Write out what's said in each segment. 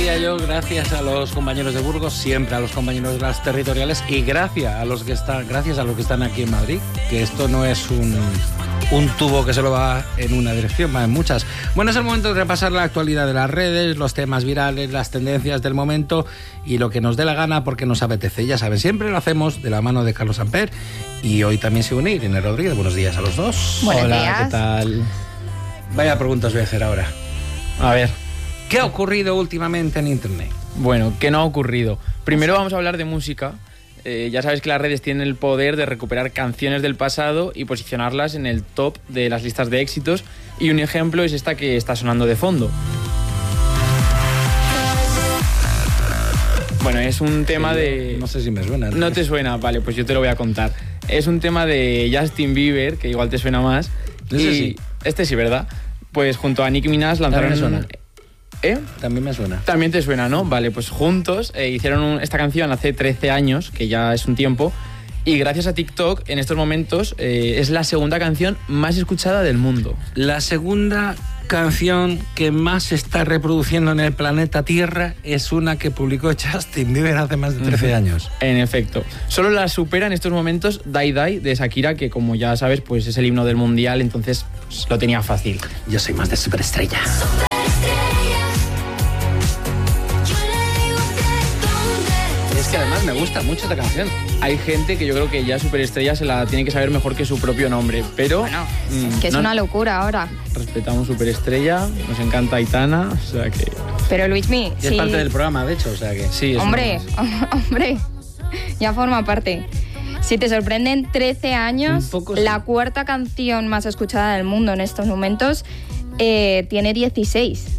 decía yo, gracias a los compañeros de Burgos, siempre a los compañeros de las territoriales y gracias a los que están aquí en Madrid, que esto no es un tubo que solo va en una dirección, va en muchas. Bueno, es el momento de repasar la actualidad de las redes, los temas virales, las tendencias del momento y lo que nos dé la gana porque nos apetece. Ya saben, siempre lo hacemos de la mano de Carlos Amper y hoy también se une Irene Rodríguez. Buenos días a los dos. Buenos días. Hola, ¿qué tal? Vaya preguntas voy a hacer ahora. A ver. ¿Qué ha ocurrido últimamente en Internet? Bueno, ¿qué no ha ocurrido? Primero vamos a hablar de música. Ya sabes que las redes tienen el poder de recuperar canciones del pasado y posicionarlas en el top de las listas de éxitos. Y un ejemplo es esta que está sonando de fondo. Bueno, es un tema de... No sé si me suena. No te suena, vale, pues yo te lo voy a contar. Es un tema de Justin Bieber, que igual te suena más. Ese sí. Este sí, ¿verdad? Pues junto a Nicki Minaj lanzaron... También me suena. ¿Eh? También me suena. También te suena, ¿no? Vale, pues juntos hicieron esta canción hace 13 años, que ya es un tiempo, y gracias a TikTok, en estos momentos, es la segunda canción más escuchada del mundo. La segunda canción que más se está reproduciendo en el planeta Tierra es una que publicó Justin Bieber hace más de 13 años. En efecto. Solo la supera en estos momentos Die Die de Shakira, que como ya sabes, pues es el himno del mundial, entonces pues, lo tenía fácil. Yo soy más de superestrella. Es que además me gusta mucho esta canción. Hay gente que yo creo que ya Superestrella se la tiene que saber mejor que su propio nombre, pero... Bueno, que es una locura ahora. Respetamos Superestrella, nos encanta Aitana, o sea que... Pero Luismi, Y es parte del programa, de hecho, o sea que... Sí, es hombre, ya forma parte. Si te sorprenden 13 años, Un poco sí. la cuarta canción más escuchada del mundo en estos momentos tiene 16.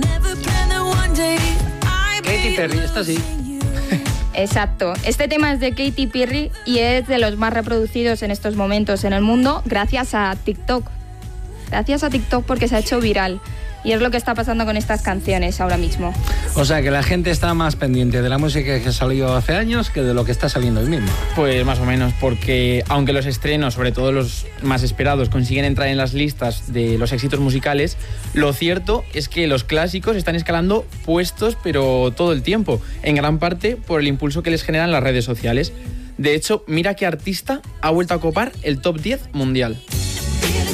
Katy Perry, esta sí. Exacto. Este tema es de Katy Perry y es de los más reproducidos en estos momentos en el mundo gracias a TikTok. Gracias a TikTok porque se ha hecho viral. Y es lo que está pasando con estas canciones ahora mismo. O sea que la gente está más pendiente de la música que salió hace años que de lo que está saliendo hoy mismo. Pues más o menos, porque aunque los estrenos, sobre todo los más esperados, consiguen entrar en las listas de los éxitos musicales, lo cierto es que los clásicos están escalando puestos, pero todo el tiempo, en gran parte por el impulso que les generan las redes sociales. De hecho, mira qué artista ha vuelto a copar el top 10 mundial.